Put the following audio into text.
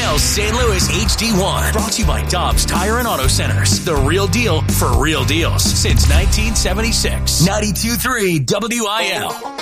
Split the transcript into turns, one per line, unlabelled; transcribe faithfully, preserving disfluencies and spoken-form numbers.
L Saint Louis H D one. Brought to you by Dobbs Tire and Auto Centers. The real deal for real deals since nineteen seventy-six. ninety-two point three W I L.